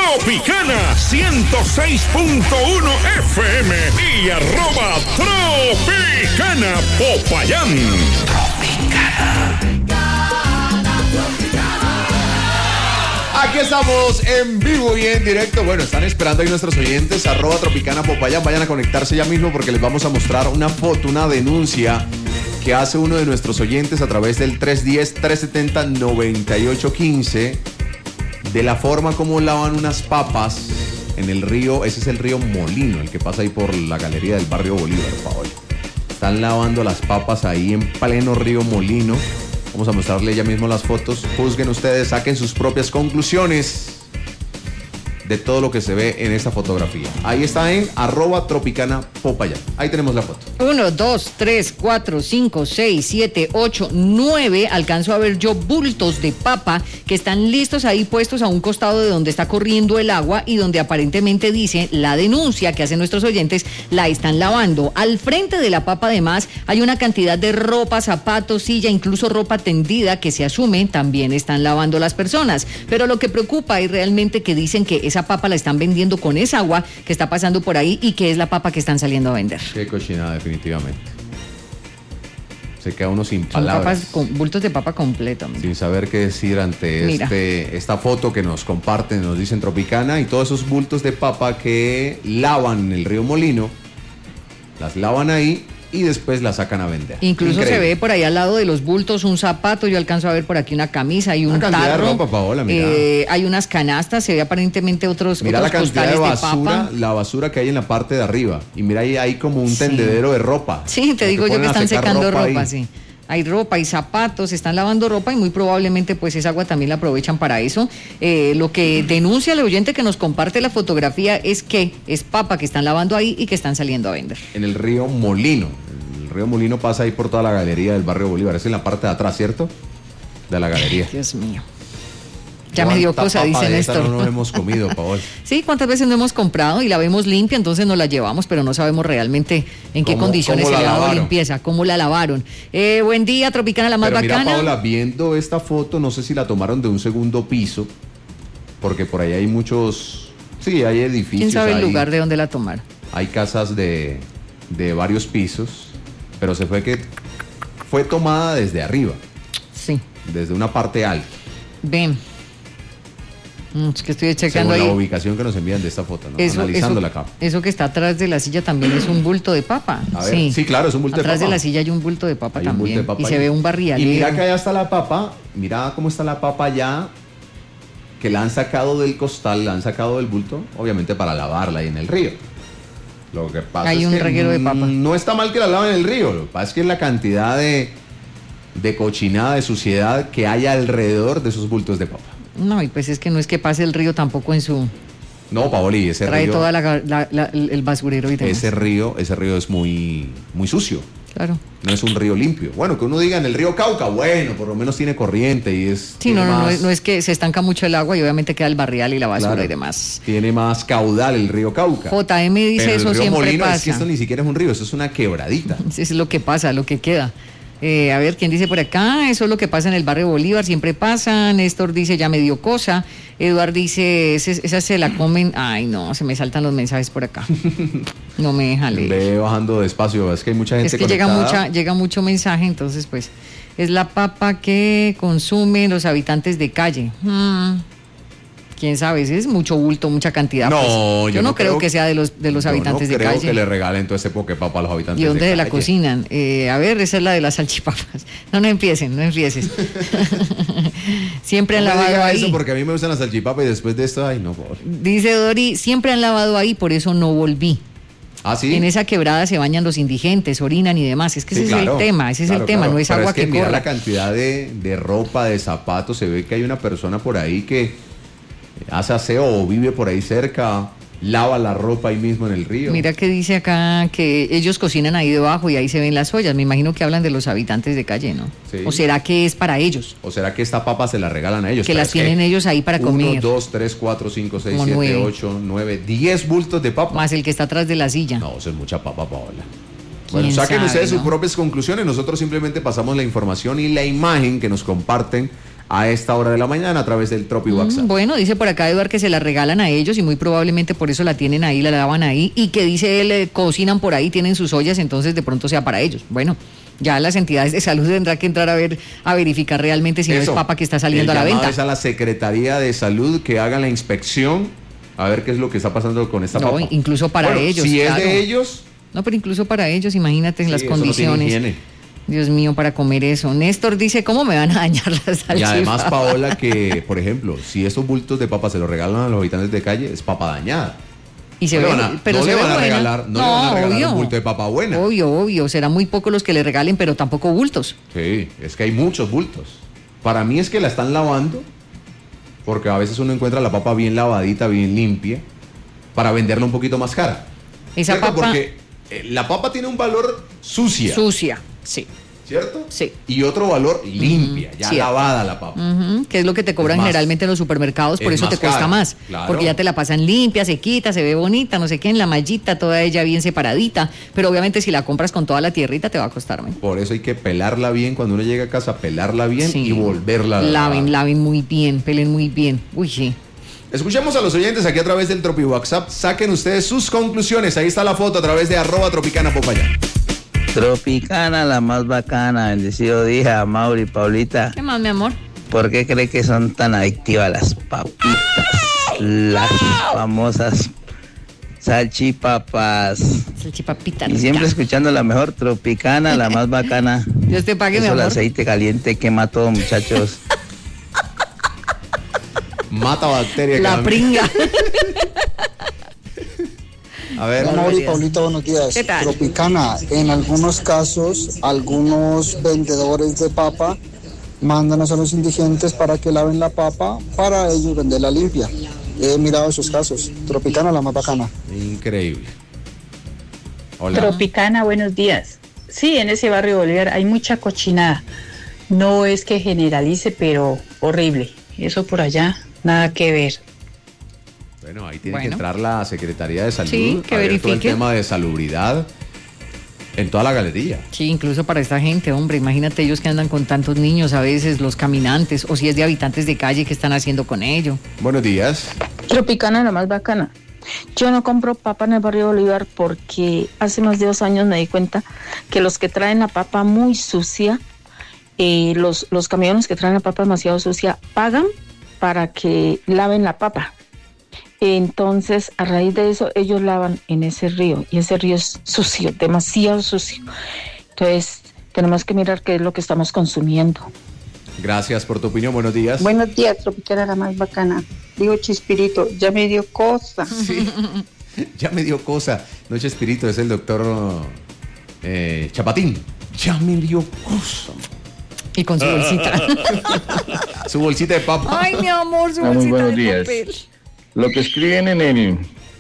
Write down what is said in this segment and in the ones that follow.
Tropicana 106.1 FM y @Tropicana Popayán. Aquí estamos en vivo y en directo. Bueno, están esperando ahí nuestros oyentes, @Tropicana Popayán. Vayan a conectarse ya mismo porque les vamos a mostrar una foto, una denuncia que hace uno de nuestros oyentes a través del 310-370-9815 de la forma como lavan unas papas en el río. Ese es el río Molino, el que pasa ahí por la galería del barrio Bolívar, Paola. Están lavando las papas ahí en pleno río Molino. Vamos a mostrarle ya mismo las fotos. Juzguen ustedes, saquen sus propias conclusiones de todo lo que se ve en esta fotografía. Ahí está en @Tropicana Popayán. Ahí tenemos la foto. 1, 2, 3, 4, 5, 6, 7, 8, 9. Alcanzo a ver yo bultos de papa que están listos ahí puestos a un costado de donde está corriendo el agua y donde aparentemente dice la denuncia que hacen nuestros oyentes, la están lavando. Al frente de la papa además hay una cantidad de ropa, zapatos, silla, incluso ropa tendida que se asume también están lavando las personas. Pero lo que preocupa es realmente que dicen que esa papa la están vendiendo con esa agua que está pasando por ahí y que es la papa que están saliendo a vender. Qué cochinada, definitivamente. Se queda uno sin Son palabras. papas con bultos de papa completo. Mira. Sin saber qué decir ante esta foto que nos comparten, nos dicen Tropicana, y todos esos bultos de papa que lavan en el río Molino, las lavan ahí y después las sacan a vender. Incluso Increíble. se ve por ahí al lado de los bultos un zapato, yo alcanzo a ver por aquí una camisa y un Una cantidad tarro. de ropa, Paola, mira. Hay unas canastas, se ve aparentemente otros Mira la cantidad de costales basura, papa. la basura que hay en la parte de arriba. Y mira ahí hay como un tendedero de ropa. Sí, te digo yo que ponen a están secar secando ropa, ahí. sí. Hay ropa, hay zapatos, están lavando ropa y muy probablemente pues esa agua también la aprovechan para eso. Lo que denuncia el oyente que nos comparte la fotografía es que es papa que están lavando ahí y que están saliendo a vender. En el río Molino. El río Molino pasa ahí por toda la galería del barrio Bolívar. Es en la parte de atrás, ¿cierto? De la galería. Dios mío. Ya me dio cosa, dice Néstor. No nos hemos comido, Paola. Sí, ¿cuántas veces no hemos comprado y la vemos limpia, entonces nos la llevamos, pero no sabemos realmente en qué condiciones se le ha dado limpieza, cómo la lavaron? Buen día, Tropicana, la más pero bacana. Mira, Paola, viendo esta foto, no sé si la tomaron de un segundo piso, porque por ahí hay muchos, sí, hay edificios. ¿Quién sabe el ahí, lugar de donde la tomaron? Hay casas de varios pisos, pero fue tomada desde arriba. Sí. Desde una parte alta. Ven. Es que estoy checando según ahí. la ubicación que nos envían de esta foto, ¿no? Analizándola acá. Eso que está atrás de la silla también es un bulto de papa. A ver, sí, claro, es un bulto de papa. Atrás de la silla hay un bulto de papa Hay un bulto también. de papa y ahí. se ve un barrial. Y mira que allá está la papa, mira cómo está la papa allá, que la han sacado del costal, la han sacado del bulto, obviamente para lavarla ahí en el río. Lo que pasa Hay es un que reguero de papa. no está mal que la laven en el río, lo que pasa es que la cantidad de cochinada, de suciedad que hay alrededor de esos bultos de papa. No, y pues es que no es que pase el río tampoco en su... No, Paoli, ese trae río... toda el basurero y demás. Ese río es muy, muy sucio. Claro. No es un río limpio. Bueno, que uno diga en el río Cauca, bueno, por lo menos tiene corriente y es... Sí, no es que se estanca mucho el agua y obviamente queda el barrial y la basura, claro, y demás. Tiene más caudal el río Cauca. JM dice pero eso el río siempre Molino, pasa. Es que esto ni siquiera es un río, eso es una quebradita. Eso es lo que pasa, lo que queda. A ver, ¿quién dice por acá? Eso es lo que pasa en el barrio Bolívar, siempre pasa. Néstor dice, ya me dio cosa. Eduard dice, esa se la comen. Ay, no, se me saltan los mensajes por acá. No me deja leer. Ve bajando despacio, es que hay mucha gente Es que conectada. llega mucho mensaje, entonces pues es la papa que consumen los habitantes de calle. Quién sabe, es mucho bulto, mucha cantidad. No, pues. Yo no creo que sea de los habitantes de calle. No creo que le regalen todo ese papa a los habitantes de calle. ¿Y dónde la cocinan? A ver, esa es la de las salchipapas. No empieces. Siempre han lavado ahí. Eso porque a mí me gustan las salchipapas y después de esto, ay, no, pobre. Dice Dori, siempre han lavado ahí, por eso no volví. ¿Ah, sí? En esa quebrada se bañan los indigentes, orinan y demás. Es que ese es el tema, no es pero agua es que corra. mira la cantidad de ropa, de zapatos, se ve que hay una persona por ahí que hace aseo o vive por ahí cerca, lava la ropa ahí mismo en el río. Mira que dice acá que ellos cocinan ahí debajo y ahí se ven las ollas. Me imagino que hablan de los habitantes de calle, ¿no? Sí. ¿O será que es para ellos? ¿O será que esta papa se la regalan a ellos? Que las tienen ellos ahí para comer. 1, 2, 3, 4, 5, 6, Como 7, 9. 8, 9, 10 bultos de papa. Más el que está atrás de la silla. No, eso es mucha papa, Paola. Bueno, saquen ustedes sus propias conclusiones. Nosotros simplemente pasamos la información y la imagen que nos comparten a esta hora de la mañana a través del Tropi WhatsApp. Bueno, dice por acá Eduard que se la regalan a ellos y muy probablemente por eso la tienen ahí, la lavan ahí, y que dice él, cocinan por ahí, tienen sus ollas, entonces de pronto sea para ellos. Bueno, ya las entidades de salud tendrán que entrar a verificar realmente si no es papa que está saliendo a la venta. Es a la Secretaría de Salud que hagan la inspección a ver qué es lo que está pasando con esta papa. Incluso para ellos. Si es de ellos. No, pero incluso para ellos, imagínate en las condiciones. Dios mío, para comer eso. Néstor dice, ¿cómo me van a dañar las salchipapas? Y además, Paola, que, por ejemplo, si esos bultos de papa se los regalan a los habitantes de calle, es papa dañada. Y se ve, pero no se le ve van a buena. regalar, no le van a regalar un bulto de papa buena. Obvio. Serán muy pocos los que le regalen, pero tampoco bultos. Sí, es que hay muchos bultos. Para mí es que la están lavando, porque a veces uno encuentra la papa bien lavadita, bien limpia, para venderla un poquito más cara. Esa papa... Porque la papa tiene un valor sucia. Sucia, sí. ¿Cierto? Sí. Y otro valor limpia, ya lavada la papa. Que es lo que te cobran generalmente en los supermercados, por eso te cuesta más. Claro. Porque ya te la pasan limpia, se quita, se ve bonita, no sé qué, en la mallita, toda ella bien separadita. Pero obviamente si la compras con toda la tierrita te va a costar menos. Por eso hay que pelarla bien, cuando uno llega a casa, pelarla bien y volverla a lavar. Laven muy bien, pelen muy bien. Uy, sí. Escuchemos a los oyentes aquí a través del Tropi WhatsApp. Saquen ustedes sus conclusiones. Ahí está la foto a través de @tropicana_popayán. Tropicana, la más bacana. Bendecido día, Mauri y Paulita. ¿Qué más, mi amor? ¿Por qué cree que son tan adictivas las papitas? Las famosas salchipapas. Salchipapita. Y siempre escuchando la mejor Tropicana, la más bacana. Dios te pague, mi amor. El aceite caliente quema todo, muchachos. Mata bacterias. La pringa. A ver. Mauri y Paulita, buenos días. ¿Qué tal? Tropicana, en algunos casos, algunos vendedores de papa mandan a los indigentes para que laven la papa para ellos venderla limpia. He mirado esos casos. Tropicana, la más bacana. Increíble. Hola. Tropicana, buenos días. Sí, en ese barrio Bolívar hay mucha cochinada. No es que generalice, pero horrible. Eso por allá, nada que ver. Bueno, ahí tiene que entrar la Secretaría de Salud. Sí, que verifique todo el tema de salubridad en toda la galería. Sí, incluso para esta gente, hombre, imagínate ellos que andan con tantos niños, a veces los caminantes, o si es de habitantes de calle, ¿qué están haciendo con ello? Buenos días. Tropicana, la más bacana. Yo no compro papa en el barrio Bolívar porque hace más de 2 años me di cuenta que los que traen la papa muy sucia, los camiones que traen la papa demasiado sucia, pagan para que laven la papa. Entonces, a raíz de eso, ellos lavan en ese río, y ese río es sucio, demasiado sucio. Entonces, tenemos que mirar qué es lo que estamos consumiendo. Gracias por tu opinión, buenos días. Buenos días, Tropicana, la más bacana. Digo, Chespirito, ya me dio cosa. Sí, ya me dio cosa. No, Chespirito, es el doctor Chapatín. Ya me dio cosa. Y con su bolsita. Su bolsita de papa. Ay, mi amor, su muy bolsita buenos de días. papel. Lo que escriben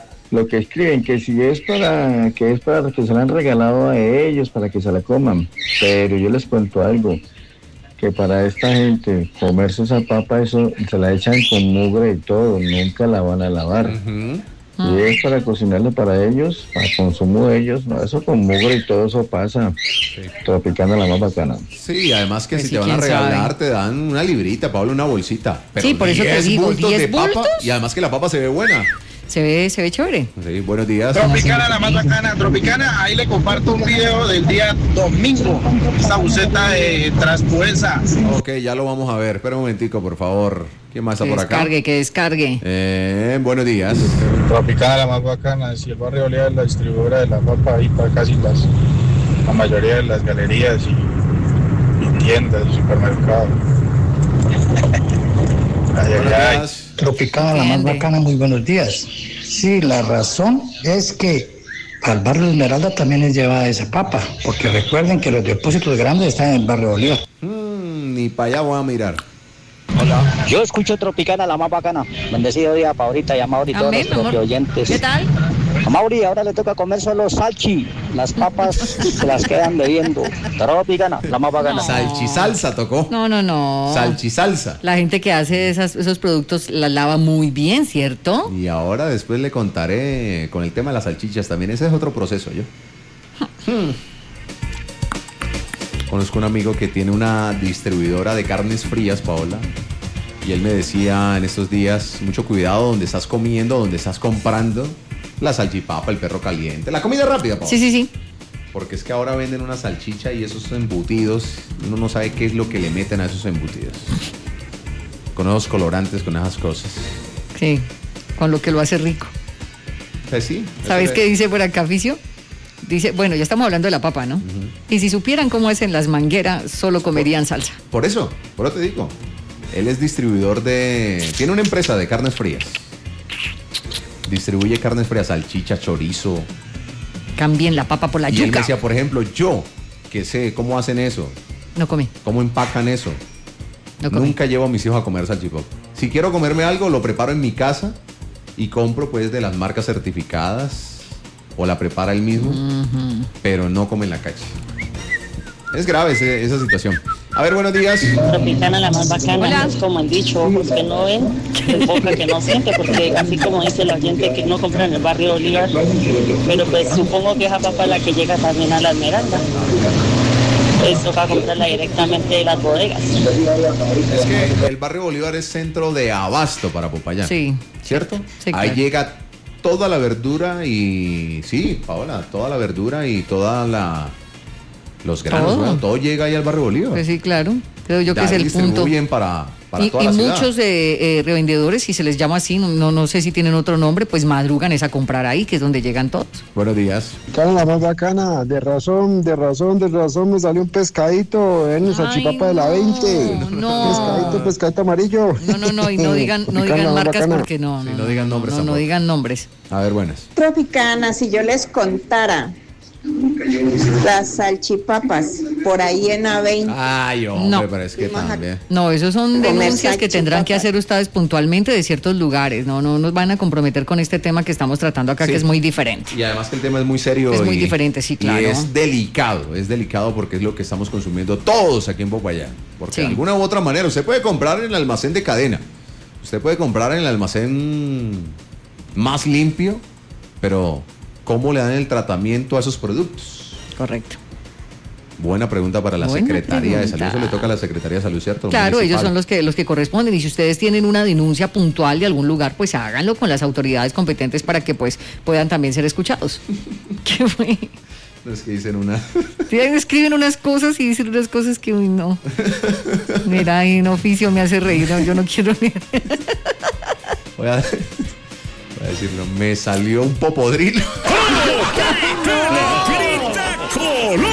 que si es para que se la han regalado a ellos, para que se la coman. Pero yo les cuento algo, que para esta gente comerse esa papa, eso se la echan con mugre y todo, nunca la van a lavar. Y es para cocinarle para ellos, para consumo de ellos, no, eso con mugre y todo eso pasa. Sí. Tropicana, la más bacana. Sí, además que Pues si sí, te van a quién regalar, sabe. te dan una librita, Pablo, una bolsita. Pero Sí, por eso te 10 digo, bultos 10 de papa, bultos. y además que la papa se ve buena. Se ve chévere. Sí, buenos días. Tropicana, la más bacana. Tropicana, ahí le comparto un video del día domingo. Esta buceta de Transpuesa. Ok, ya lo vamos a ver. Espera un momentico, por favor. ¿Quién más está por acá? Que descargue. Buenos días. Tropicana, la más bacana. Si el barrio Bolívar es la distribuidora de la papa, ahí para casi la mayoría de las galerías y tiendas, supermercados. Tropicana, la más bacana, muy buenos días. Sí, la razón es que al barrio Esmeralda también es llevada esa papa, porque recuerden que los depósitos grandes están en el barrio Bolívar. Ni para allá voy a mirar. Hola. Yo escucho Tropicana, la más bacana. Bendecido día para ahorita y a Mauri y todos los propios oyentes. ¿Qué tal? A Mauri ahora le toca comer solo salchi. Las papas se las quedan bebiendo. Tropicana, la más bacana. No. Salchisalsa tocó. No. Salchisalsa. La gente que hace esos productos la lava muy bien, ¿cierto? Y ahora después le contaré con el tema de las salchichas también. Ese es otro proceso, yo. Conozco un amigo que tiene una distribuidora de carnes frías, Paola, y él me decía en estos días, mucho cuidado donde estás comiendo, donde estás comprando la salchipapa, el perro caliente, la comida rápida, Paola. Sí. Porque es que ahora venden una salchicha y esos embutidos, uno no sabe qué es lo que le meten a esos embutidos. Con esos colorantes, con esas cosas. Sí, con lo que lo hace rico. Pues sí. ¿Sabes qué dice por acá, Ficio? Dice, bueno, ya estamos hablando de la papa, ¿no? Uh-huh. Y si supieran cómo hacen las mangueras, solo comerían salsa. Por eso te digo. Él es distribuidor tiene una empresa de carnes frías. Distribuye carnes frías, salchicha, chorizo. Cambien la papa por la yuca. Y él me decía, por ejemplo, yo, que sé cómo hacen eso. No comí. ¿Cómo empacan eso? No comí. Nunca llevo a mis hijos a comer salchipapa. Si quiero comerme algo, lo preparo en mi casa y compro pues de las marcas certificadas. O la prepara él mismo, pero no come en la calle. Es grave esa situación. A ver, buenos días. Tropicana, la más bacana. Es como el dicho, ojos que no ven, boca que no siente, porque así como dice la gente que no compra en el barrio Bolívar, pero pues supongo que esa papa es la que llega también a la Esmeralda. Pues toca comprarla directamente de las bodegas. Es que el barrio Bolívar es centro de abasto para Popayán. Sí. ¿Cierto? Sí, Ahí claro. llega toda la verdura y... Sí, Paola, toda la verdura y los granos, bueno, todo llega ahí al barrio Bolívar. Pues sí, claro. Creo yo que es el punto. Distribuyen para toda la ciudad. Y muchos revendedores, si se les llama así, no sé si tienen otro nombre, pues madrugan es a comprar ahí, que es donde llegan todos. Buenos días. Cara, la más bacana, de razón, me salió un pescadito en el salchipapa de la 20. No. Pescadito amarillo. No, y no digan marcas porque no. Sí, no digan nombres. No digan nombres. A ver, buenas. Tropicana, si yo les contara las salchipapas por ahí en A20. Ay, hombre, pero es que también. No, esos son denuncias que tendrán que hacer ustedes puntualmente de ciertos lugares. No nos van a comprometer con este tema que estamos tratando acá, sí, que es muy diferente. Y además que el tema es muy serio. Es muy diferente, sí, claro. Y es delicado porque es lo que estamos consumiendo todos aquí en Popayán. Porque de alguna u otra manera usted puede comprar en el almacén de cadena. Usted puede comprar en el almacén más limpio, pero ¿cómo le dan el tratamiento a esos productos? Correcto. Buena pregunta para la Secretaría de Salud. Eso le toca a la Secretaría de Salud, ¿cierto? Claro, Municipal. ellos son los que corresponden. Y si ustedes tienen una denuncia puntual de algún lugar, pues háganlo con las autoridades competentes para que pues puedan también ser escuchados. ¿Qué fue? No, es que dicen una... Sí, escriben unas cosas y dicen unas cosas que, uy, no. Mira, ahí en oficio me hace reír. No, yo no quiero leer. Voy a decirlo, me salió un popodrilo.